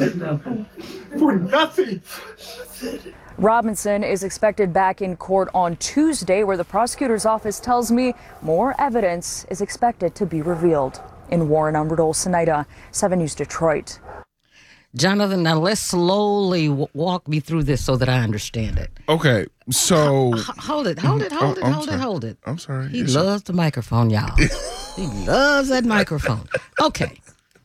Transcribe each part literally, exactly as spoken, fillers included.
For nothing. Robinson is expected back in court on Tuesday, where the prosecutor's office tells me more evidence is expected to be revealed. In Warren, I'm Rudolph Sinaida, seven News Detroit. Jonathan, now let's slowly w- walk me through this so that I understand it. Okay, so... H- hold it, hold it, hold Oh, it, I'm hold sorry. it, hold it. I'm sorry. He Yes, loves the microphone, y'all. He loves that microphone. Okay.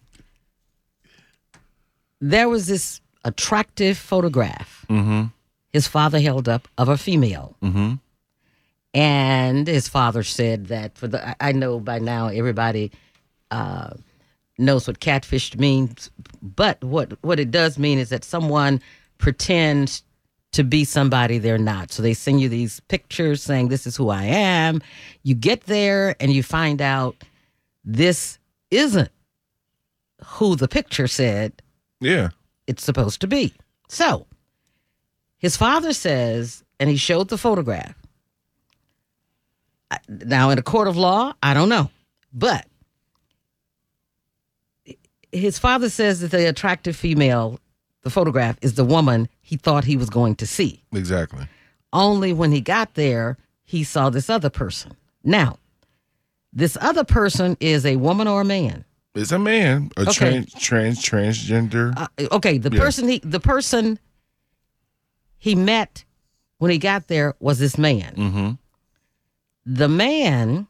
There was this attractive photograph Mm-hmm. his father held up of a female. Mm-hmm. And his father said that for the, I- I know by now everybody uh, knows what catfish means, but what, what it does mean is that someone pretends to be somebody they're not. So they send you these pictures saying, this is who I am. You get there and you find out this isn't who the picture said Yeah. it's supposed to be. So his father says, and he showed the photograph. I- Now, in a court of law, I don't know. But his father says that the attractive female, the photograph, is the woman he thought he was going to see. Exactly. Only when he got there, he saw this other person. Now, this other person is a woman or a man? It's a man, a Okay. trans, trans, transgender. Uh, okay, the Yeah. person he the person he met when he got there was this man. Mm-hmm. The man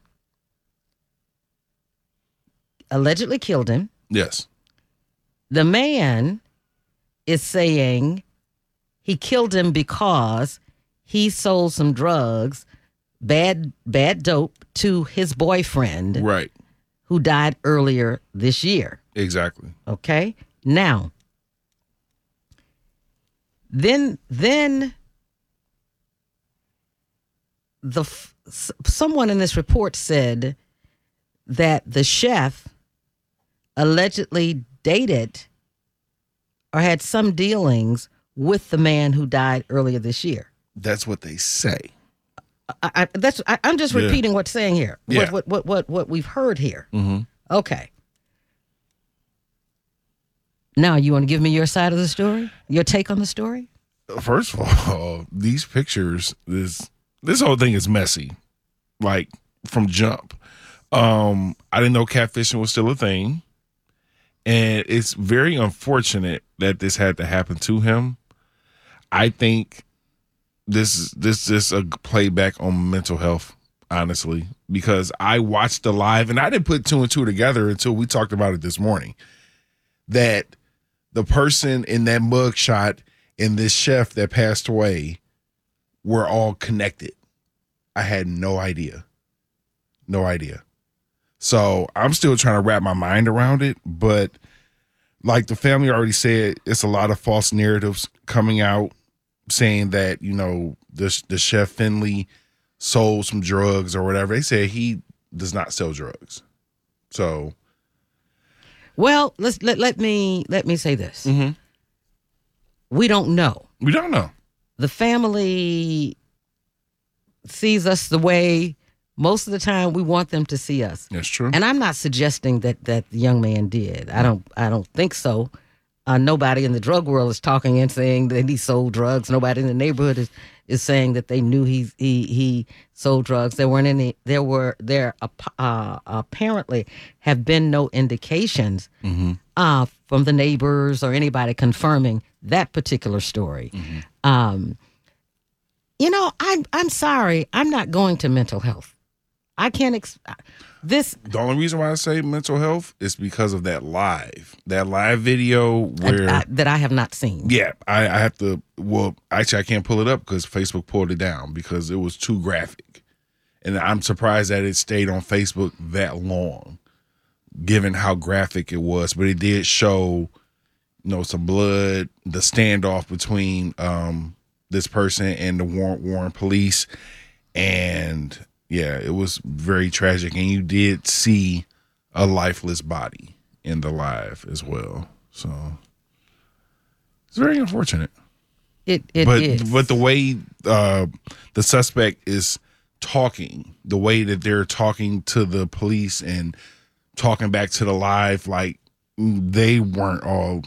allegedly killed him. Yes. The man is saying he killed him because he sold some drugs, bad bad dope, to his boyfriend Right. who died earlier this year. Exactly. Okay? Now, then then the f- s- someone in this report said that the chef allegedly dated or had some dealings with the man who died earlier this year. That's what they say. I, I, that's I, I'm just Yeah. repeating what's saying here. Yeah. What, what what what what we've heard here. Mm-hmm. Okay. Now, you want to give me your side of the story? Your take on the story? First of all, these pictures, this this whole thing is messy, like from jump. Um, I didn't know catfishing was still a thing, and it's very unfortunate that this had to happen to him. I think this is this is a playback on mental health, honestly, because I watched the live and I didn't put two and two together until we talked about it this morning. That the person in that mugshot and this chef that passed away were all connected. I had no idea. No idea. So I'm still trying to wrap my mind around it, but like the family already said, it's a lot of false narratives coming out saying that, you know, the, the chef Finley sold some drugs or whatever. They said he does not sell drugs. So Well, let's let, let me let me say this. Mhm. We don't know. we don't know. The family sees us the way most of the time we want them to see us. That's true. And I'm not suggesting that that the young man did. I don't I don't think so. Uh, nobody in the drug world is talking and saying that he sold drugs. Nobody in the neighborhood is, is saying that they knew he he he sold drugs. There weren't any. There were there uh, apparently have been no indications Mm-hmm. uh, from the neighbors or anybody confirming that particular story. Mm-hmm. Um, you know, I'm I'm sorry. I'm not going to mental health. I can't. Ex- this The only reason why I say mental health is because of that live, that live video where, I, I, that I have not seen. yeah, I, I have to, well, actually I can't pull it up because Facebook pulled it down because it was too graphic. And I'm surprised that it stayed on Facebook that long, given how graphic it was. But it did show, you know, some blood, the standoff between um, this person and the Warren, Warren police. And yeah, it was very tragic. And you did see a lifeless body in the live as well. So it's very unfortunate. It it but is. but the way uh, the suspect is talking, the way that they're talking to the police and talking back to the live, like they weren't all